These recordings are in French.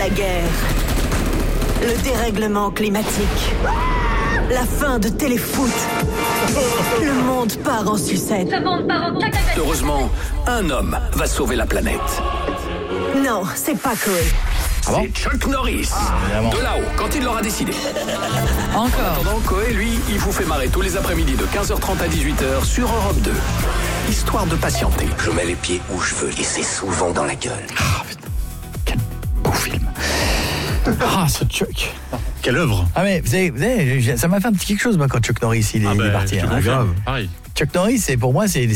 La guerre. Le dérèglement climatique. La fin de Téléfoot. Le monde part en sucette. Heureusement, un homme va sauver la planète. Non, c'est pas Koé. C'est Chuck Norris. De là-haut, quand il l'aura décidé. Encore. Pendant Koé, lui, il vous fait marrer tous les après-midi de 15h30 à 18h sur Europe 2. Histoire de patienter. Je mets les pieds où je veux et c'est souvent dans la gueule. Ah, putain. Quel beau film. Ah, ce Chuck. Quelle œuvre. Ah mais vous savez, ça m'a fait un petit quelque chose moi quand Chuck Norris il est parti. Hein, grave. Pareil. Chuck Norris, pour moi, c'est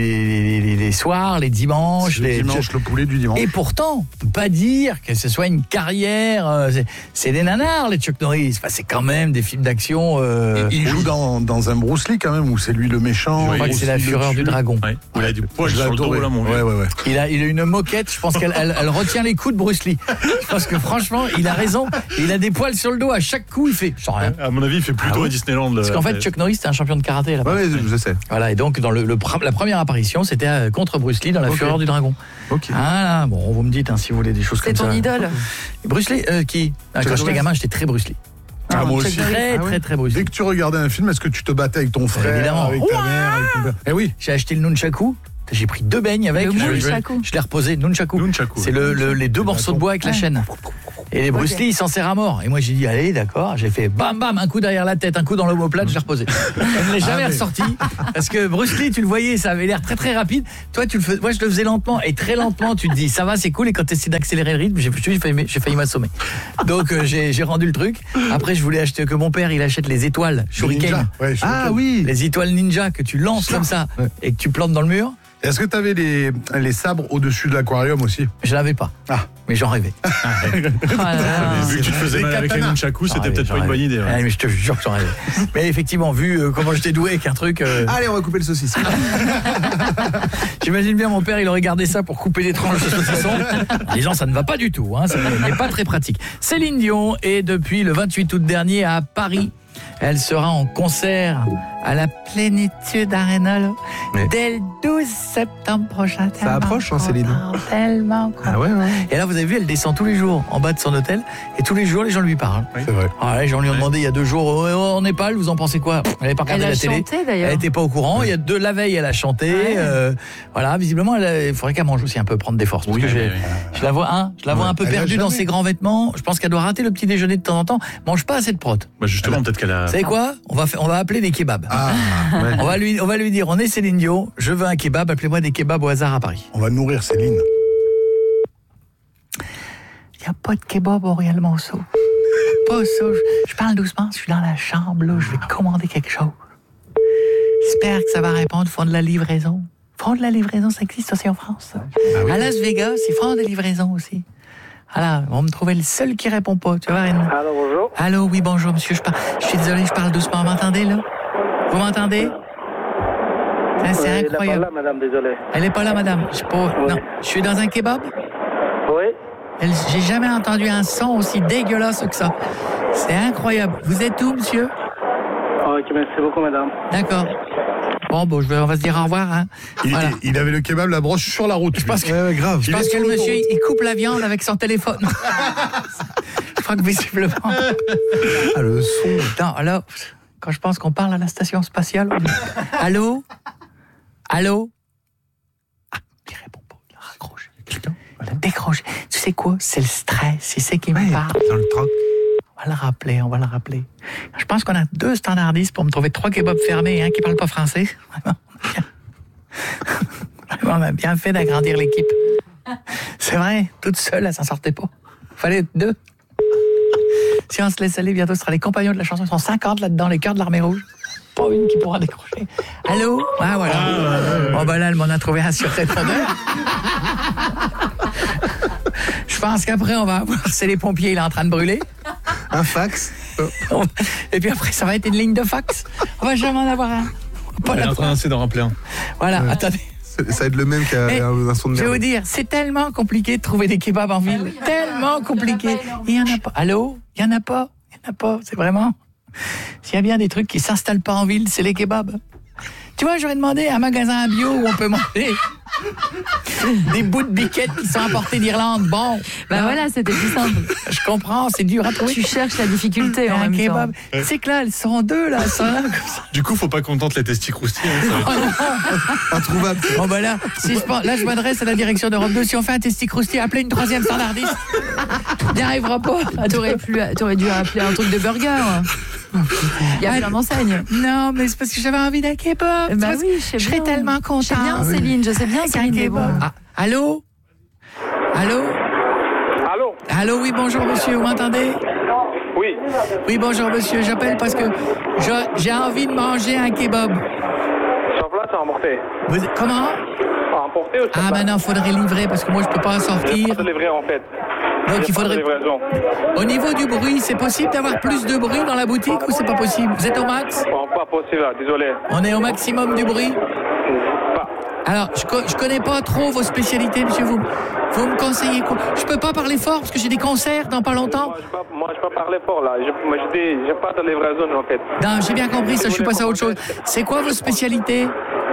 les soirs, les dimanches. Le poulet du dimanche. Et pourtant, pas dire que ce soit une carrière. C'est des nanars, les Chuck Norris. Enfin, c'est quand même des films d'action. Il joue dans un Bruce Lee quand même, où c'est lui le méchant. Je crois que c'est la Fureur du Dragon. Ouais. Il a du poil sur le dos, là, mon gars. Ouais. Il a une moquette, je pense qu'elle retient les coups de Bruce Lee. Je pense que franchement, il a raison. Il a des poils sur le dos. À chaque coup, il fait sans rien. À mon avis, il fait plutôt à Disneyland. Parce qu'en fait, Chuck Norris, c'était un champion de karaté là-bas. Ouais, je sais. Voilà, et donc dans la première apparition, c'était contre Bruce Lee dans la Fureur du Dragon. Ok. Ah là, bon, vous me dites si vous voulez des choses comme ça. C'est ton idole. Bruce Lee, qui quand j'étais gamin, j'étais très Bruce Lee. Moi aussi. Très Bruce Lee. Dès que tu regardais un film, est-ce que tu te battais avec ton frère, évidemment, avec ta mère, avec ton père ? Eh oui. J'ai acheté le nunchaku. J'ai pris 2 beignes avec. Je l'ai reposé. Nunchaku. C'est les 2 morceaux de bois avec la chaîne. Et les Bruce Lee, il s'en sert à mort. Et moi, j'ai dit, allez, d'accord. J'ai fait bam, bam, un coup derrière la tête, un coup dans l'omoplate, je l'ai reposé. Je ne l'ai jamais ressorti. Parce que Bruce Lee, tu le voyais, ça avait l'air très, très rapide. Toi, moi, je le faisais lentement. Et très lentement, tu te dis, ça va, c'est cool. Et quand tu essaies d'accélérer le rythme, j'ai failli m'assommer. Donc, j'ai rendu le truc. Après, je voulais acheter que mon père, il achète les étoiles Shuriken. Oui. Les étoiles ninja que tu lances comme ça et que tu plantes dans le mur. Est-ce que tu avais les sabres au-dessus de l'aquarium aussi ? Je l'avais pas. Mais j'en rêvais. Vu que tu te faisais mal avec les nunchakus, c'était peut-être pas une bonne idée. Mais je te jure que j'en rêvais. Mais effectivement, vu comment j'étais doué avec un truc... Allez, on va couper le saucisson. J'imagine bien mon père, il aurait gardé ça pour couper des tranches de saucisson. Les gens, ça ne va pas du tout. Ça n'est pas très pratique. Céline Dion est depuis le 28 août dernier à Paris. Elle sera en concert à la Plénitude Arena dès le 12 septembre prochain. Ça approche, Céline. Tellement. Ouais. Et là, vous avez vu, elle descend tous les jours en bas de son hôtel. Et tous les jours, les gens lui parlent. Oui. C'est vrai. Les gens lui ont demandé il y a 2 jours, en Népal, vous en pensez quoi ? Elle n'avait pas regardé la télé. Elle a chanté, d'ailleurs. Elle n'était pas au courant. Il y a la veille, elle a chanté. Voilà, visiblement, il faudrait qu'elle mange aussi un peu, prendre des forces. Parce que je la vois un peu perdue dans ses grands vêtements. Je pense qu'elle doit rater le petit déjeuner de temps en temps. Mange pas assez de prot. Justement, peut-être qu'elle a... Vous savez quoi ? On va appeler des kebabs. On va lui dire, on est Céline Dion, je veux un kebab, appelez-moi des kebabs au hasard à Paris. On va nourrir Céline. Il n'y a pas de kebab au Royal Monceau. Pas ça. Je parle doucement, je suis dans la chambre, là, je vais commander quelque chose. J'espère que ça va répondre, font de la livraison. Font de la livraison, ça existe aussi en France. À Las Vegas, ils font de livraison aussi. Alors, on me trouvait le seul qui répond pas, tu vois, Reine. Allô, bonjour. Allô, oui, bonjour, monsieur, je suis désolé, je parle doucement, vous m'entendez, là? Vous m'entendez? C'est incroyable. Elle n'est pas là, madame, désolé. Elle n'est pas là, madame. Non, je suis dans un kebab? Oui. J'ai jamais entendu un son aussi dégueulasse que ça. C'est incroyable. Vous êtes où, monsieur? Ok, merci beaucoup, madame. D'accord. Bon, on va se dire au revoir. Hein. Il avait le kebab, la broche sur la route. Je pense que, grave. Je pense que le monsieur, il coupe la viande avec son téléphone. Je crois que visiblement. Le son. Attends, alors, quand je pense qu'on parle à la station spatiale, allô? Il répond pas, il a raccroché. Il a décroché. Tu sais quoi? C'est le stress, c'est qui me parle. Dans le troc. On va le rappeler. Je pense qu'on a 2 standardistes pour me trouver 3 kebabs fermés, qui parle pas français. Vraiment, on a bien fait d'agrandir l'équipe. C'est vrai, toute seule, elle s'en sortait pas. Fallait 2. Si on se laisse aller, bientôt ce sera les compagnons de la chanson. Ils sont 50 là-dedans, les cœurs de l'armée rouge. Pas une qui pourra décrocher. Allô? Ah, voilà. Bon, là, elle m'en a trouvé un sur-répondeur. Je pense qu'après, on va voir, c'est les pompiers, il est en train de brûler. Un fax. Et puis après, ça va être une ligne de fax. On va jamais en avoir un. Elle est en train d'en rappeler un. Voilà, attendez. Ça va être le même qu'un son de merde. Je vais vous dire, c'est tellement compliqué de trouver des kebabs en ville. Tellement compliqué. Il n'y en a pas. Allô? Il n'y en a pas. C'est vraiment... S'il y a bien des trucs qui ne s'installent pas en ville, c'est les kebabs. Tu vois, j'aurais demandé un magasin bio où on peut manger Des bouts de biquettes qui sont importés d'Irlande. Bon. Bah voilà, c'était plus simple. Je comprends, c'est dur à trouver. Tu cherches la difficulté en même temps. C'est que là, elles sont deux, là. Du coup, faut pas qu'on tente les testis croustillants. Introuvable. Bon, bah là, je m'adresse à la direction d'Europe 2. Si on fait un testi croustillant, appelez une troisième standardiste. On n'y arrivera pas. T'aurais dû appeler un truc de burger. Il y a plein d'enseignes. Non, mais c'est parce que j'avais envie d'un kebab. Bah oui, je serais tellement contente. Je sais bien, Céline, je sais bien, Céline, mais bon. Allô? Allô? Allô? Allô, oui, bonjour monsieur, vous m'entendez? Oui. Oui, bonjour monsieur, j'appelle parce que j'ai envie de manger un kebab. Sur place, à emporter. Comment? À emporter ou sur place? Maintenant, faudrait livrer parce que moi, je peux pas sortir. Pas de livrer, en fait. Donc, il faudrait... Au niveau du bruit, c'est possible d'avoir plus de bruit dans la boutique ou c'est pas possible? Vous êtes au max? Bon, pas possible, là, désolé. On est au maximum du bruit? Pas. Alors, je connais pas trop vos spécialités, monsieur. Vous me conseillez quoi? Je peux pas parler fort parce que j'ai des concerts dans pas longtemps. Moi, je peux parler fort, là. Moi, j'ai pas de livraison, en fait. Non, j'ai bien compris, ça, je suis passé à autre chose. C'est quoi vos spécialités?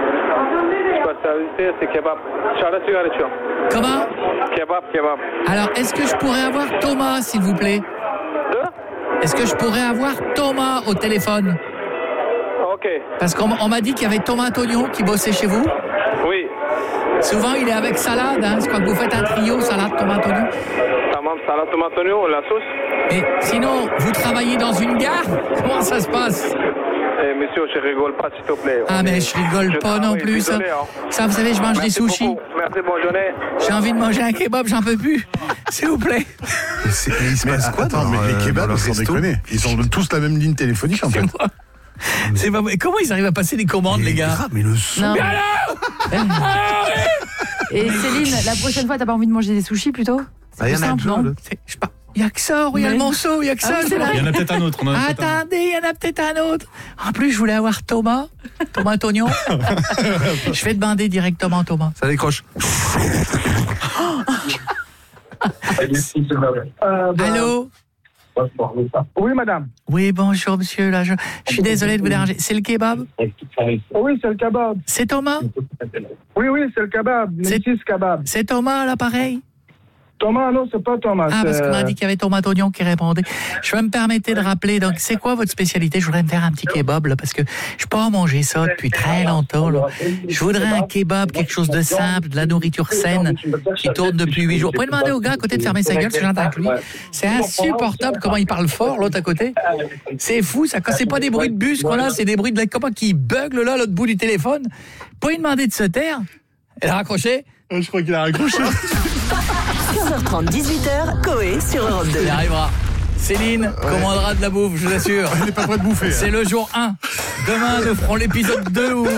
Spécialité, c'est kebab. Comment? Kebab. Alors, est-ce que je pourrais avoir Thomas, s'il vous plaît? Est-ce que je pourrais avoir Thomas au téléphone? Ok. Parce qu'on m'a dit qu'il y avait Thomas Tognon qui bossait chez vous. Oui. Souvent, il est avec salade, hein. C'est quand vous faites un trio, salade, tomate, oignon. Salade, tomate, oignon, la sauce. Et sinon, vous travaillez dans une gare? Comment ça se passe? Monsieur, je rigole pas, s'il te plaît. Ah, mais je rigole pas non plus, ça. Ça, vous savez, je mange des sushis. Beaucoup. Merci, bonne journée. J'ai envie de manger un kebab, j'en peux plus. S'il vous plaît. Il se passe quoi dans les kebabs, sans déconner. Ils ont tous la même ligne téléphonique, en fait. C'est pas... Comment ils arrivent à passer des commandes, les gars? Mais le son. Mais alors Et Céline, la prochaine fois, t'as pas envie de manger des sushis plutôt? C'est plus simple, non? Il y a que ça, Royal Monceau, il y a que ça. C'est vrai. Il y en a peut-être un autre. Attendez, il y en a peut-être un autre. En plus, je voulais avoir Thomas Tognon. Je vais demander directement Thomas. Ça décroche. Allô? Oui, madame. Oui, bonjour, monsieur. Là, je suis désolé de vous déranger. C'est le kebab? Oui, c'est le kebab. C'est Thomas? Oui, c'est le kebab. C'est kebab. C'est Thomas, là, pareil? Thomas, non, c'est pas Thomas. Ah, parce qu'on m'a dit qu'il y avait Thomas Tognon qui répondait. Je me permettais de rappeler, donc, c'est quoi votre spécialité? Je voudrais me faire un petit kebab, là, parce que je peux pas manger ça depuis très longtemps, là. Je voudrais un kebab, quelque chose de simple, de la nourriture saine, qui tourne depuis 8 jours. Vous pouvez demander au gars à côté de fermer sa gueule, si j'entends que lui. C'est insupportable comment il parle fort, l'autre à côté. C'est fou, ça. Quand c'est pas des bruits de bus qu'on a, c'est des bruits de comment qui bugle, là, l'autre bout du téléphone. Vous pouvez demander de se taire. Elle a raccroché? Je crois qu'il a raccroché. 15h30, 18h, Coé sur Europe 2. Il arrivera. Céline commandera de la bouffe, je vous assure. Elle n'est pas prête de bouffer. C'est le jour 1. Demain, nous ferons l'épisode 2 où